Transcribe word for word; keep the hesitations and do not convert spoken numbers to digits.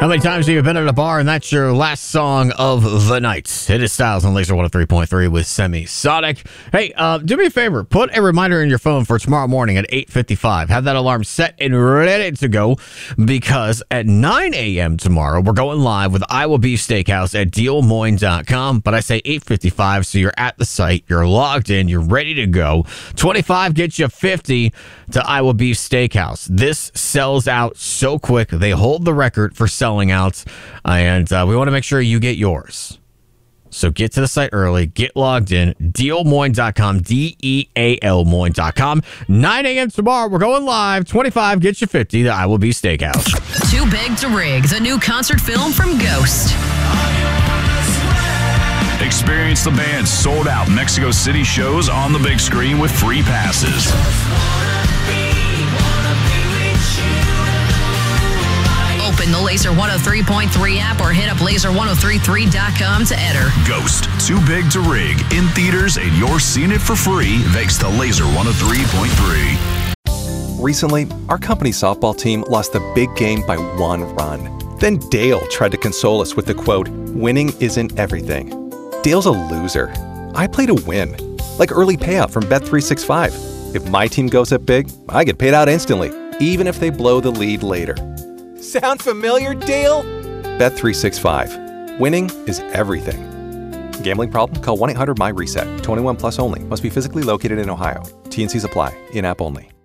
How many times have you been at a bar and that's your last song of the night? It is Styles on Laser one oh three point three with Semisonic. Hey, uh, do me a favor. Put a reminder in your phone for tomorrow morning at eight fifty-five. Have that alarm set and ready to go because at nine a.m. tomorrow, we're going live with Iowa Beef Steakhouse at deal moines dot com. But I say eight fifty-five, so you're at the site, you're logged in, you're ready to go. twenty-five gets you fifty to Iowa Beef Steakhouse. This sells out so quick. They hold the record for selling out, and uh, we want to make sure you get yours. So get to the site early, get logged in, deal moines dot com, D E A L Moines dot com. nine a.m. tomorrow, we're going live. twenty-five gets you fifty to Iowa Beef Steakhouse. Too Big to Rig, the new concert film from Ghost. Experience the band's sold-out Mexico City shows on the big screen with free passes. Open the Laser one oh three point three app or hit up laser ten thirty-three dot com to enter. Ghost, Too Big to Rig, in theaters, and you're seeing it for free thanks to Laser one oh three point three. Recently, our company softball team lost the big game by one run. Then Dale tried to console us with the quote, "Winning isn't everything." Dale's a loser. I play to win, like early payout from Bet three sixty-five. If my team goes up big, I get paid out instantly, even if they blow the lead later. Sound familiar, Dale? Bet three sixty-five. Winning is everything. Gambling problem? Call one eight hundred M Y RESET. twenty-one plus only. Must be physically located in Ohio. T and Cs apply. In-app only.